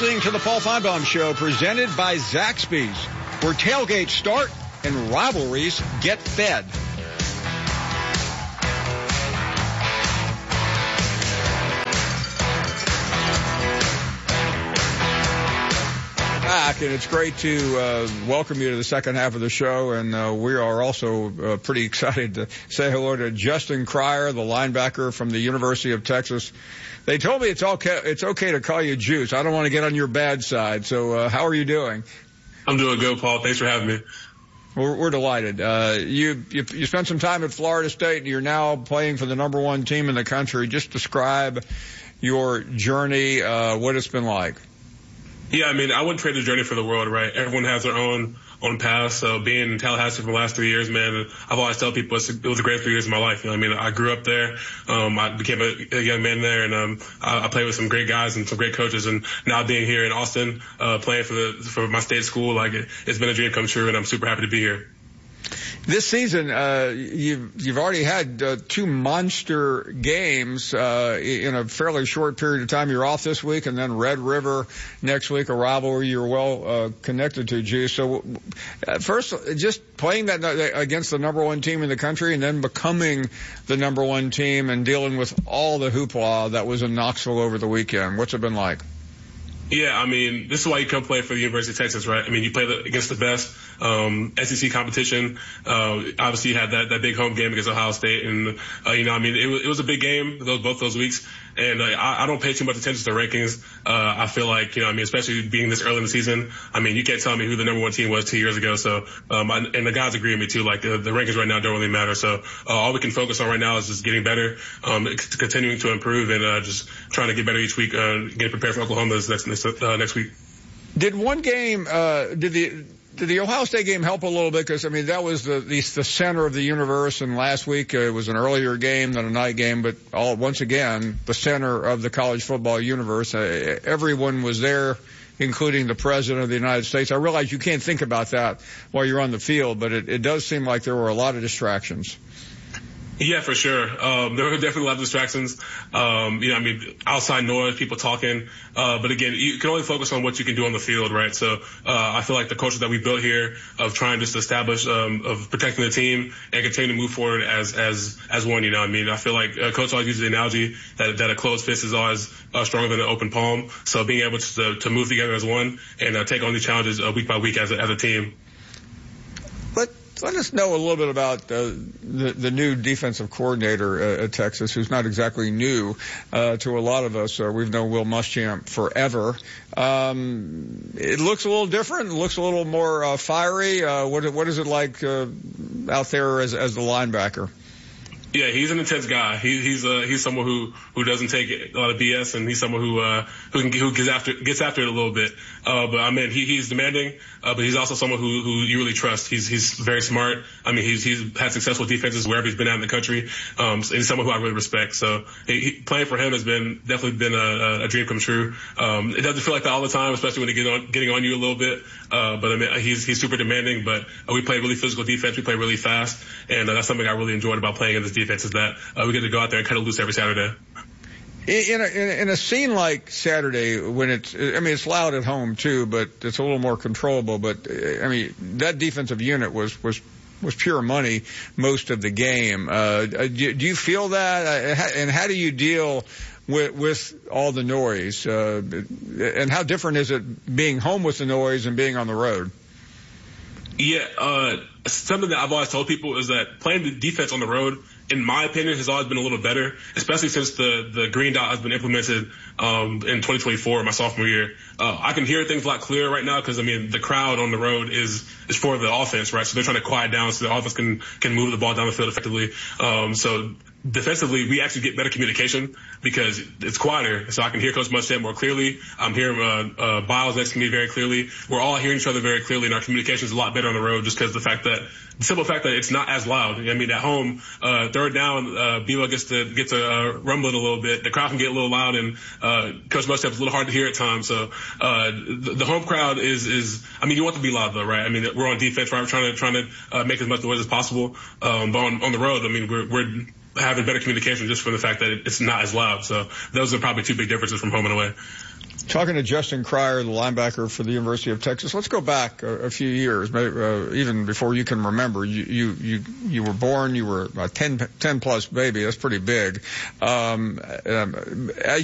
listening to the Paul Feinbaum Show, presented by Zaxby's, where tailgates start and rivalries get fed. Back, and it's great to welcome you to the second half of the show, and we are also pretty excited to say hello to Justin Cryer, the linebacker from the University of Texas. They told me it's okay to call you Juice. I don't want to get on your bad side, so how are you doing? I'm doing good, Paul. Thanks for having me. We're delighted. You spent some time at Florida State, and you're now playing for the number one team in the country. Just describe your journey, what it's been like. Yeah, I mean, I wouldn't trade the journey for the world, right? Everyone has their own path. So being in Tallahassee for the last 3 years, man, I've always tell people it was the greatest 3 years of my life. You know what I mean? I grew up there. I became a young man there, and I played with some great guys and some great coaches. And now being here in Austin, playing for my state school, like it's been a dream come true, and I'm super happy to be here. This season, you've already had two monster games in a fairly short period of time. You're off this week, and then Red River next week, a rivalry you're well connected to, G. So first, just playing that against the number one team in the country, and then becoming the number one team and dealing with all the hoopla that was in Knoxville over the weekend. What's it been like? Yeah, I mean, this is why you come play for the University of Texas, right? I mean, you play against the best SEC competition. Obviously, you had that big home game against Ohio State, and you know, I mean, it was a big game both those weeks. And I don't pay too much attention to the rankings. I feel like, you know, I mean, especially being this early in the season, I mean, you can't tell me who the number one team was 2 years ago. So, and the guys agree with me too. Like the rankings right now don't really matter. So, all we can focus on right now is just getting better, continuing to improve, and just trying to get better each week, getting prepared for Oklahoma next week. Did one game, did the Ohio State game help a little bit? Because, I mean, that was the center of the universe, and last week it was an earlier game than a night game, but once again, the center of the college football universe. Everyone was there, including the President of the United States. I realize you can't think about that while you're on the field, but it does seem like there were a lot of distractions. Yeah, for sure. There were definitely a lot of distractions. You know, I mean, outside noise, people talking. But again, you can only focus on what you can do on the field, right? So, I feel like the culture that we built here of trying just to establish, of protecting the team and continue to move forward as one, you know what I mean? I feel like Coach always uses the analogy that a closed fist is always stronger than an open palm. So being able to move together as one and take on these challenges week by week as a team. Let us know a little bit about the new defensive coordinator at Texas, who's not exactly new to a lot of us. We've known Will Muschamp forever. It looks a little different. It looks a little more fiery. What is it like out there as the linebacker? Yeah, he's an intense guy. He's someone who doesn't take a lot of BS, and he's someone who gets after it a little bit. But I mean, he's demanding, but he's also someone who you really trust. He's very smart. I mean, he's had successful defenses wherever he's been at in the country. So he's someone who I really respect. So playing for him has definitely been a dream come true. It doesn't feel like that all the time, especially when they're getting on you a little bit. But I mean, he's super demanding, but we play really physical defense. We play really fast, and that's something I really enjoyed about playing in this defense, is that we get to go out there and cut it loose every Saturday. In a scene like Saturday, when it's loud at home too, but it's a little more controllable. But I mean, that defensive unit was pure money most of the game. Do you feel that? And how do you deal with all the noise? And how different is it being home with the noise and being on the road? Yeah, something that I've always told people is that playing the defense on the road, in my opinion, has always been a little better, especially since the green dot has been implemented in 2024, my sophomore year. I can hear things a lot clearer right now because, I mean, the crowd on the road is for the offense, right? So they're trying to quiet down so the offense can move the ball down the field effectively. So defensively, we actually get better communication because it's quieter. So I can hear Coach Muschamp more clearly. I'm hearing Biles next to me very clearly. We're all hearing each other very clearly, and our communication is a lot better on the road just because the simple fact that it's not as loud. I mean, at home, third down, Bevo gets to rumble it a little bit. The crowd can get a little loud, and Coach Muschamp is a little hard to hear at times. So the home crowd is I mean, you want to be loud though, right? I mean, we're on defense, right? We're trying to make as much noise as possible. But on the road, I mean, we're having better communication just from the fact that it's not as loud. So those are probably two big differences from home and away. Talking to Justin Cryer, the linebacker for the University of Texas. Let's go back a few years, maybe, even before you can remember. You were born. You were a 10 plus baby. That's pretty big. As